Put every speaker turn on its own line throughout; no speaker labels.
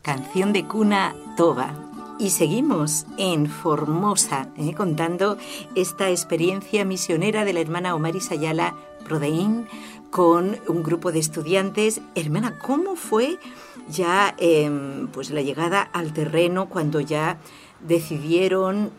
Canción de cuna Toba. Y seguimos en Formosa, contando esta experiencia misionera de la hermana Omaris Ayala Prodeín con un grupo de estudiantes. Hermana, ¿cómo fue ya pues la llegada al terreno cuando ya decidieron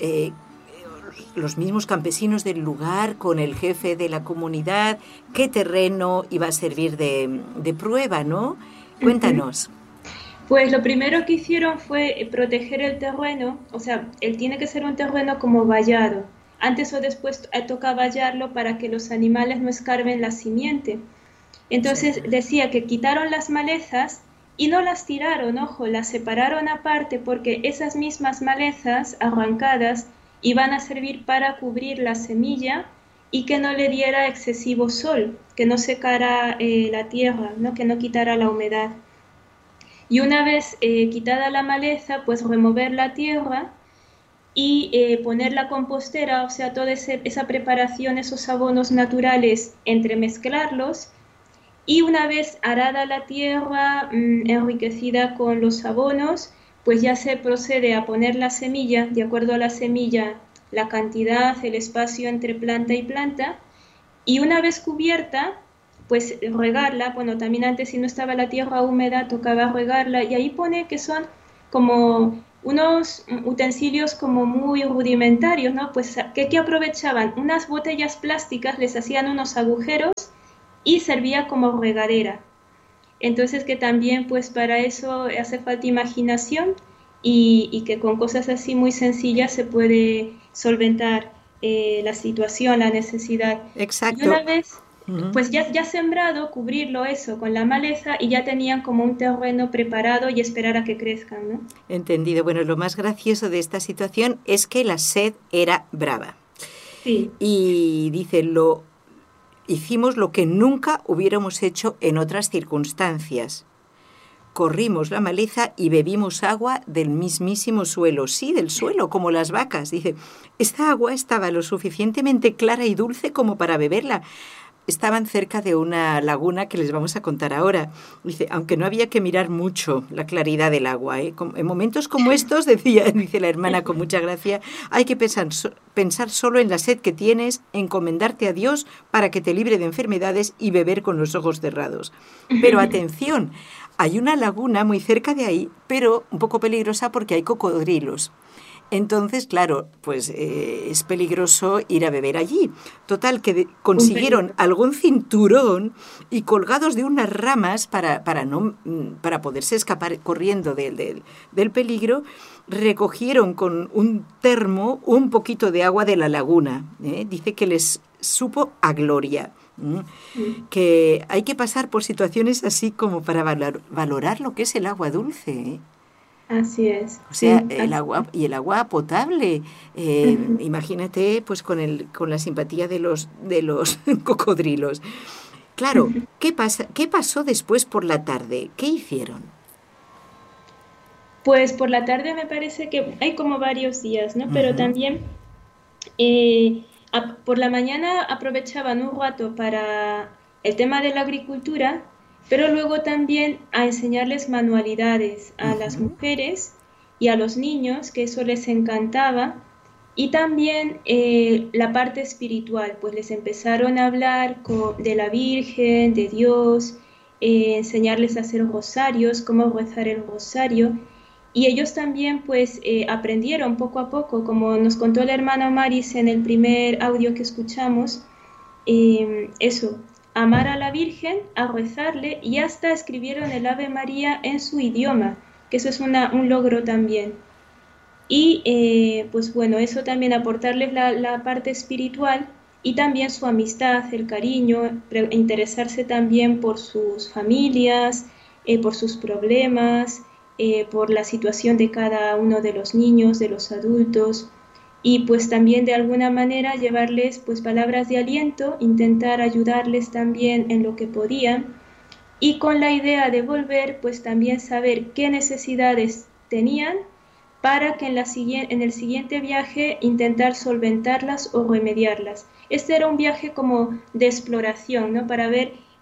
los mismos campesinos del lugar con el jefe de la comunidad qué terreno iba a servir de prueba, ¿no? Cuéntanos.
Pues lo primero que hicieron fue proteger el terreno, o sea, él tiene que ser un terreno como vallado. Antes o después toca vallarlo para que los animales no escarben la simiente. Entonces decía que quitaron las malezas y no las tiraron, ojo, las separaron aparte porque esas mismas malezas arrancadas iban a servir para cubrir la semilla y que no le diera excesivo sol, que no secara la tierra, ¿no? Que no quitara la humedad. Y una vez quitada la maleza, pues remover la tierra y poner la compostera, o sea, toda esa preparación, esos abonos naturales, entremezclarlos. Y una vez arada la tierra, enriquecida con los abonos, pues ya se procede a poner la semilla, de acuerdo a la semilla, la cantidad, el espacio entre planta y planta. Y una vez cubierta, pues regarla, bueno, también antes si no estaba la tierra húmeda tocaba regarla y ahí pone que son como unos utensilios como muy rudimentarios, ¿no? Pues que aprovechaban unas botellas plásticas, les hacían unos agujeros y servía como regadera. Entonces que también pues para eso hace falta imaginación y que con cosas así muy sencillas se puede solventar la situación, la necesidad.
Exacto.
Y una vez pues ya sembrado, cubrirlo eso con la maleza y ya tenían como un terreno preparado y esperar a que crezcan, ¿no?
Entendido. Bueno, lo más gracioso de esta situación es que la sed era brava.
Sí.
Y dice, hicimos lo que nunca hubiéramos hecho en otras circunstancias. Corrimos la maleza y bebimos agua del mismísimo suelo. Sí, del suelo, como las vacas. Dice, esta agua estaba lo suficientemente clara y dulce como para beberla. Estaban cerca de una laguna que les vamos a contar ahora. Dice, aunque no había que mirar mucho la claridad del agua. En momentos como estos, dice la hermana con mucha gracia, hay que pensar solo en la sed que tienes, encomendarte a Dios para que te libre de enfermedades y beber con los ojos cerrados. Pero atención, hay una laguna muy cerca de ahí, pero un poco peligrosa porque hay cocodrilos. Entonces, claro, pues es peligroso ir a beber allí. Total, que consiguieron algún cinturón y colgados de unas ramas para poderse escapar corriendo del peligro, recogieron con un termo un poquito de agua de la laguna. Dice que les supo a gloria. Que hay que pasar por situaciones así como para valorar lo que es el agua dulce,
Así es.
O sea,
sí,
el agua potable. Imagínate, pues con la simpatía de los cocodrilos. Claro, ¿qué pasó después por la tarde? ¿Qué hicieron?
Pues por la tarde me parece que hay como varios días, ¿no? Pero
Uh-huh.
también por la mañana aprovechaban un rato para el tema de la agricultura, pero luego también a enseñarles manualidades a las
Uh-huh.
mujeres y a los niños, que eso les encantaba, y también la parte espiritual, pues les empezaron a hablar de la Virgen, de Dios, enseñarles a hacer rosarios, cómo rezar el rosario. Y ellos también pues aprendieron poco a poco, como nos contó la hermana Maris en el primer audio que escuchamos, eso, amar a la Virgen, a rezarle y hasta escribieron el Ave María en su idioma, que eso es un logro también. Y pues bueno, eso también aportarles la parte espiritual y también su amistad, el cariño, interesarse también por sus familias, por sus problemas, por la situación de cada uno de los niños, de los adultos, y pues también de alguna manera llevarles pues palabras de aliento, intentar ayudarles también en lo que podían, y con la idea de volver pues también saber qué necesidades tenían para que en el siguiente viaje intentar solventarlas o remediarlas. Este era un viaje como de exploración, ¿no? Para ver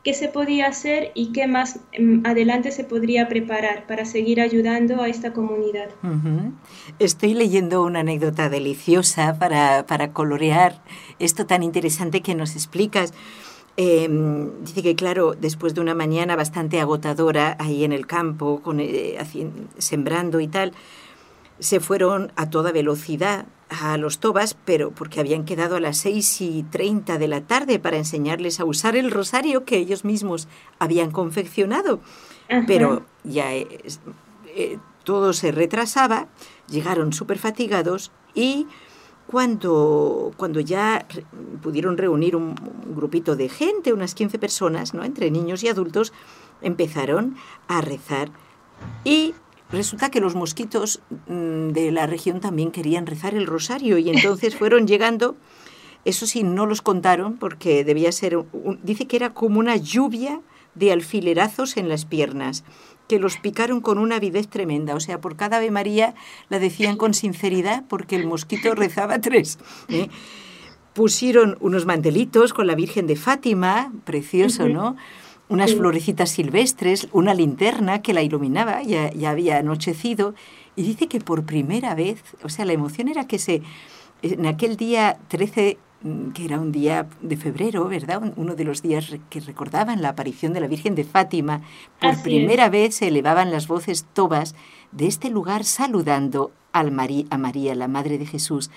qué se podía hacer y qué más adelante se podría preparar para seguir ayudando a esta comunidad.
Uh-huh. Estoy leyendo una anécdota deliciosa para colorear esto tan interesante que nos explicas. Dice que, claro, después de una mañana bastante agotadora ahí en el campo, sembrando y tal, se fueron a toda velocidad a los tobas, pero porque habían quedado a las 6:30 de la tarde para enseñarles a usar el rosario que ellos mismos habían confeccionado.
Ajá.
Pero ya todo se retrasaba, llegaron súper fatigados y cuando ya pudieron reunir un grupito de gente, unas 15 personas, ¿no?, entre niños y adultos, empezaron a rezar. Y resulta que los mosquitos de la región también querían rezar el rosario y entonces fueron llegando. Eso sí, no los contaron porque debía ser, dice que era como una lluvia de alfilerazos en las piernas, que los picaron con una avidez tremenda. O sea, por cada Ave María la decían con sinceridad porque el mosquito rezaba 3. Pusieron unos mantelitos con la Virgen de Fátima, precioso, ¿no? Unas florecitas silvestres, una linterna que la iluminaba, ya había anochecido. Y dice que por primera vez, o sea, la emoción era que en aquel día 13, que era un día de febrero, ¿verdad?, uno de los días que recordaban la aparición de la Virgen de Fátima, por primera vez se elevaban las voces tobas de este lugar saludando a María, la Madre de Jesús.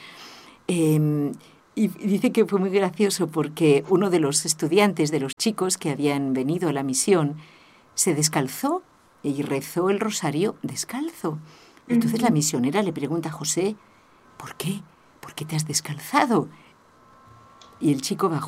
Y dice que fue muy gracioso porque uno de los estudiantes, de los chicos que habían venido a la misión, se descalzó y rezó el rosario descalzo. Entonces la misionera le pregunta a José, ¿por qué? ¿Por qué te has descalzado? Y el chico bajó